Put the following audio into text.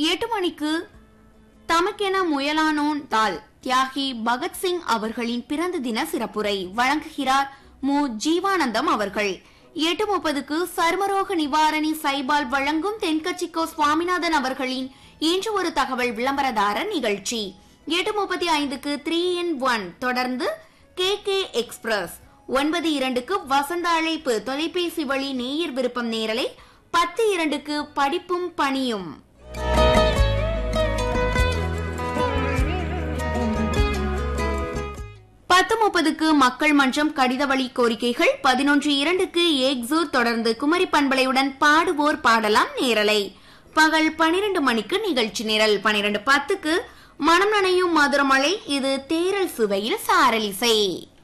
8 மணிக்கு தமக்கென முயலானோன் தால் தியாகி பகத்சிங் அவர்களின் பிறந்த தின சிறப்புரை வழங்குகிறார் மு. ஜீவானந்தம் அவர்கள். 8:30க்கு சர்மரோக நிவாரணி சைபால் வழங்கும் தென்கட்சிக்கோ சுவாமிநாதன் அவர்களின் இன்று ஒரு தகவல் விளம்பரதாரர் நிகழ்ச்சி. 8:35க்கு 3 in 1 தொடர்ந்து KK எக்ஸ்பிரஸ். 9:02க்கு வசந்த அழைப்பு தொலைபேசி வழி நேயர் விருப்பம் நேரலை. 10:02க்கு படிப்பும் பணியும். 10:30க்கு மக்கள் மன்றம் கடித வழி கோரிக்கைகள். 11:02க்கு எக்ஸூர் தொடர்ந்து குமரி பண்பலையுடன் பாடுவோர் பாடலாம் நேரலை. பகல் 12 மணிக்கு நிகழ்ச்சி நிரல். 12:10க்கு மனம் நனையும் மதுரமழை. இது தேரல் சுவையில் சாரலிசை.